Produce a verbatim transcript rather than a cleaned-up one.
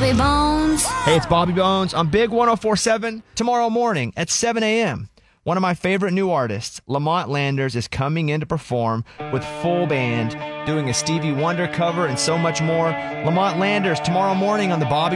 Bobby Bones. Hey, it's Bobby Bones on Big one oh four point seven tomorrow morning at seven a.m. One of my favorite new artists, Lamont Landers, is coming in to perform with full band, doing a Stevie Wonder cover and so much more. Lamont Landers tomorrow morning on the Bobby